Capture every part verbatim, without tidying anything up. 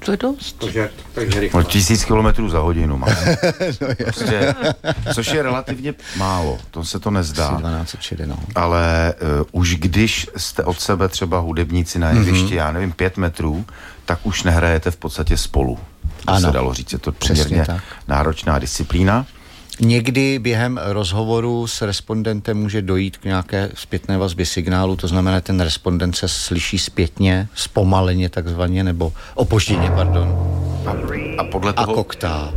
To je dost. Takže, takže rychle. Tisíc kilometrů za hodinu má. No prostě, což je relativně málo, to se to nezdá. dvanáct šedé, no. Ale uh, už když jste od sebe třeba hudebníci na jevišti, mm-hmm. já nevím, pět metrů, tak už nehrajete v podstatě spolu. To ano. se dalo říct, je to poměrně náročná disciplína. Někdy během rozhovoru s respondentem může dojít k nějaké zpětné vazbě signálu, to znamená, ten respondent se slyší zpětně, zpomaleně takzvaně, nebo opožděně, pardon. A, a podle toho... A koktá.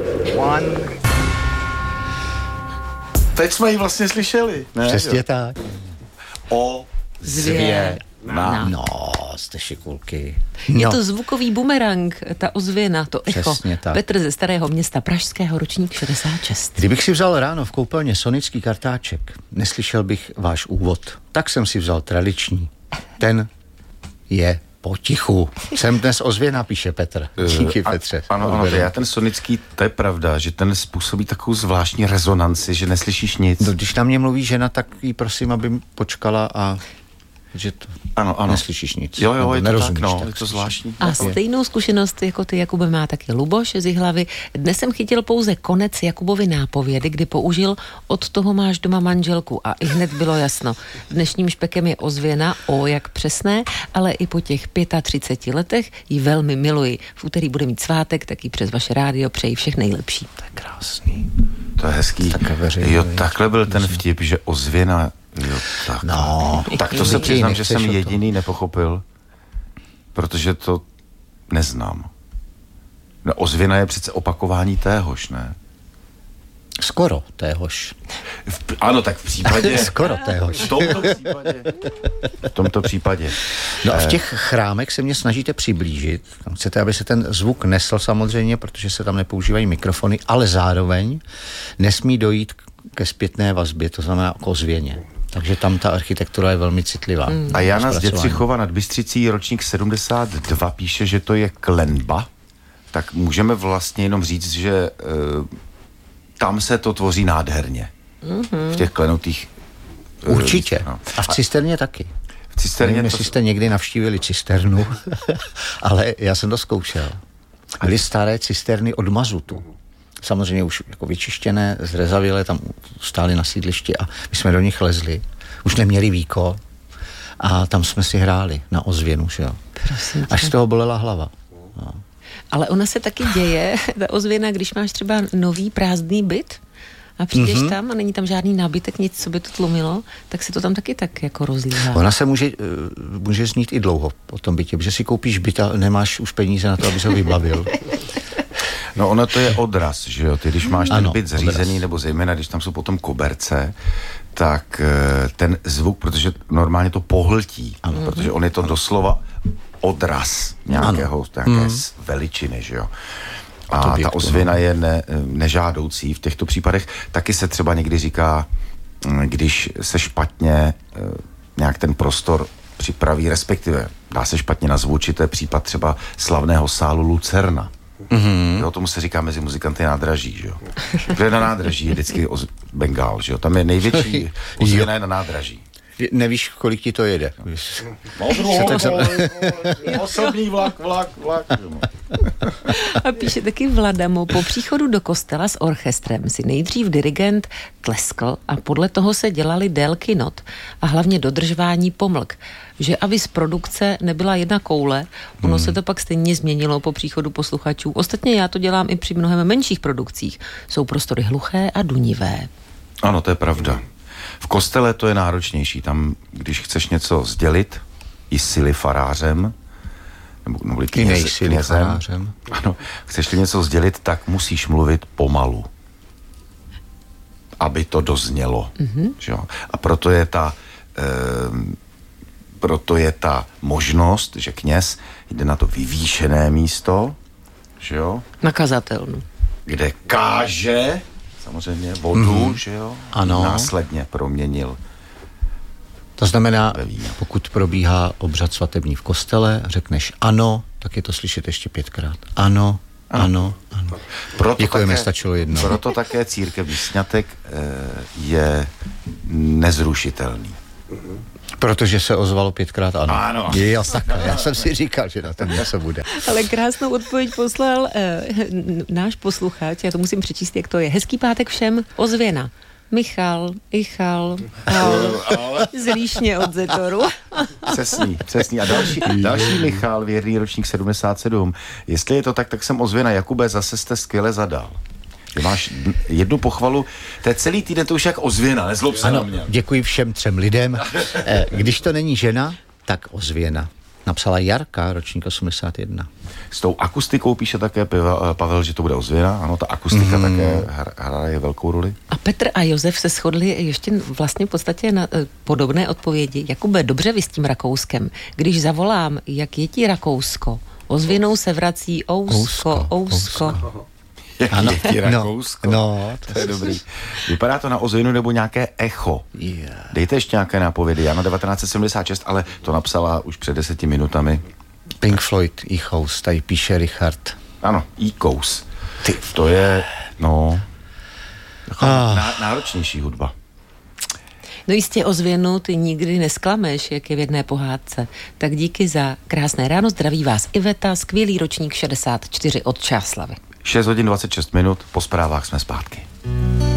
Teď jsme ji vlastně slyšeli. Ne, přesně jo. tak. O zvě. Na. No, jste šikulky. No. Je to zvukový bumerang, ta ozvěna, to echo. Petr ze Starého Města Pražského, ročník šedesát šest. Kdybych si vzal ráno v koupelně sonický kartáček, neslyšel bych váš úvod. Tak jsem si vzal tradiční. Ten je potichu. Jsem dnes ozvěna, píše Petr. Díky, uh, Petře. Ano, ano, já ten sonický, to je pravda, že ten způsobí takovou zvláštní rezonanci, že neslyšíš nic. No, když na mě mluví žena, tak jí prosím, aby počkala a že to ano, ano. neslyšíš nic. Jo, jo, je to tak, no, tak je to zvláštní. A stejnou zkušenost jako ty, Jakube, má taky Luboš z Jihlavy. Dnes jsem chytil pouze konec Jakubovy nápovědy, kdy použil od toho máš doma manželku a i hned bylo jasno. Dnešním špekem je ozvěna, o jak přesné, ale i po těch třiceti pěti letech ji velmi miluji. V úterý bude mít svátek, tak ji přes vaše rádio přeji všech nejlepší. To je krásný. To je hezký. Jo, takhle byl ten vtip, že ozvěna. Jo, tak. No, tak to se přiznám, že jsem jediný nepochopil, protože to neznám. No, ozvěna je přece opakování téhož, ne? Skoro téhož. V, ano, tak v případě... Skoro téhož. V tomto případě. V tomto případě. No a v těch chrámech se mě snažíte přiblížit. Tam chcete, aby se ten zvuk nesl samozřejmě, protože se tam nepoužívají mikrofony, ale zároveň nesmí dojít ke zpětné vazbě, to znamená k ozvěně. Takže tam ta architektura je velmi citlivá. Hmm. A Jana z Dětřichova nad Bystřicí, ročník sedmdesát dva, píše, že to je klenba. Tak můžeme vlastně jenom říct, že e, tam se to tvoří nádherně. Mm-hmm. V těch klenutých... Určitě. No. A v cisterně taky. V cisterně Nevím, to... jestli jste někdy navštívili cisternu, ale já jsem to zkoušel. Byly staré cisterny od mazutu. Samozřejmě už jako vyčištěné, zrezavělé, tam stály na sídlišti a my jsme do nich lezli. Už neměli víko a tam jsme si hráli na ozvěnu, že jo. Prosím, až z toho bolela hlava. No. Ale ona se taky děje, ta ozvěna, když máš třeba nový prázdný byt a přijdeš mm-hmm. tam a není tam žádný nábytek, nic, co by to tlumilo, tak se to tam taky tak jako rozlíhá. Ona se může, může znít i dlouho po tom bytě, protože si koupíš byt a nemáš už peníze na to, aby se ho vybavil. No ono to je odraz, že jo, ty když máš ten ano, byt zřízený, odraz. Nebo zejména, když tam jsou potom koberce, tak ten zvuk, protože normálně to pohltí, ano. Protože on je to doslova odraz nějakého, nějaké mm. veličiny, že jo. A ta ozvěna je ne, nežádoucí v těchto případech. Taky se třeba někdy říká, když se špatně nějak ten prostor připraví, respektive dá se špatně nazvučit, to je případ třeba slavného sálu Lucerna. Mm-hmm. Jo, tomu se říká mezi muzikanty nádraží, že jo. Protože na nádraží je vždycky oz... Bengál, že jo. Tam je největší ozvěna je na nádraží. Nevíš, kolik ti to jede. Osobní vlak, vlak, vlak. A píše taky Vladamo, po příchodu do kostela s orchestrem si nejdřív dirigent tleskl a podle toho se dělaly délky not a hlavně dodržování pomlk. Že aby z produkce nebyla jedna koule, ono hmm. se to pak stejně změnilo po příchodu posluchačů. Ostatně já to dělám i při mnohem menších produkcích. Jsou prostory hluché a dunivé. Ano, to je pravda. V kostele to je náročnější. Tam, když chceš něco sdělit, i sily farářem, nebo, nebo kněz, knězem, ano, chceš-li něco sdělit, tak musíš mluvit pomalu, aby to doznělo. Mm-hmm. Že jo? A proto je ta e, proto je ta možnost, že kněz jde na to vyvýšené místo, že jo? Na kazatelnu. Kde káže samozřejmě vodu, mm. že jo? Ano. Následně proměnil. To znamená, pokud probíhá obřad svatební v kostele, řekneš ano, tak je to slyšet ještě pětkrát. Ano, ano, ano. ano. Proto Děkujeme, také, stačilo jedno. Proto také církevní sňatek e, je nezrušitelný. Protože se ozvalo pětkrát ano. Ano. Jo, takhle. Já jsem si říkal, že na ten se bude. Ale krásnou odpověď poslal eh, náš posluchač, já to musím přečíst, jak to je. Hezký pátek všem, ozvěna. Michal, Ichal, Al, z Líšně od Zetoru. Přesný, přesný. A další, další Michal, věrný ročník sedmdesát sedm. Jestli je to tak, tak jsem ozvěna. Jakube, zase jste skvěle zadal. Ty máš jednu pochvalu, to je celý týden to už jak ozvěna, nezlob se na mě. Děkuji všem třem lidem. Když to není žena, tak ozvěna. Napsala Jarka, ročník osmdesát jedna. S tou akustikou píše také Pavel, že to bude ozvěna. Ano, ta akustika mm. také hraje velkou roli. A Petr a Josef se shodli ještě vlastně v podstatě na e, podobné odpovědi. Jakube, dobře vy s tím Rakouskem. Když zavolám, jak je ti Rakousko, ozvěnou se vrací ousko, ousko. ousko. Jak ano, je ti Rakousko. No, no, to, to je dobrý. Vypadá to na ozvěnu nebo nějaké echo. Yeah. Dejte ještě nějaké nápovědy. Já na devatenáct set sedmdesát šest, ale to napsala už před deseti minutami. Pink Floyd, Echoes, tady píše Richard. Ano, Echoes. Ty, to je, no, ah. ná, náročnější hudba. No jistě ozvěnu ty nikdy nesklameš, jak je v jedné pohádce. Tak díky za krásné ráno, zdraví vás Iveta, skvělý ročník šedesát čtyři od Čáslavy. šest hodin dvacet šest minut, po zprávách jsme zpátky.